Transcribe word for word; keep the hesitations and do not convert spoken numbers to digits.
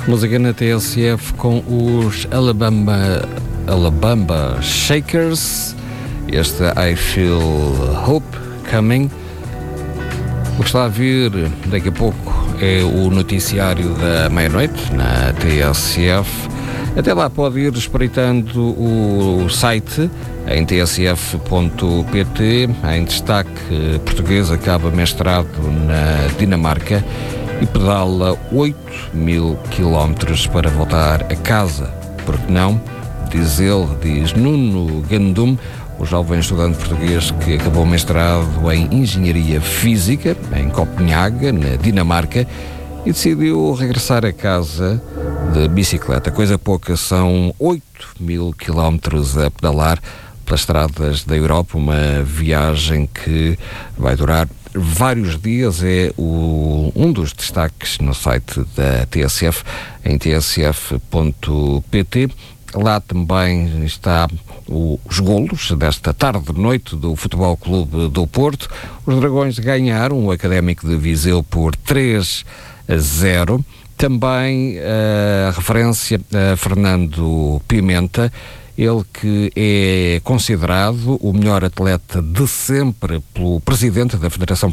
Música na T S F com os Alabama, Alabama Shakers. Este I Feel Hope Coming. O que está a vir daqui a pouco é o noticiário da meia-noite na T S F. Até lá pode ir espreitando o site em t s f ponto p t. Em destaque, português acaba mestrado na Dinamarca e pedala oito mil quilómetros para voltar a casa. Por que não? Diz ele, diz Nuno Gandum, o jovem estudante português que acabou mestrado em Engenharia Física em Copenhaga, na Dinamarca, e decidiu regressar a casa de bicicleta. Coisa pouca, são oito mil quilómetros a pedalar pelas estradas da Europa, uma viagem que vai durar vários dias. É o, um dos destaques no site da T S F, em t s f ponto p t. Lá também está o, os golos desta tarde-noite do Futebol Clube do Porto. Os Dragões ganharam o Académico de Viseu por três a zero. Também a referência a Fernando Pimenta, ele que é considerado o melhor atleta de sempre pelo presidente da Federação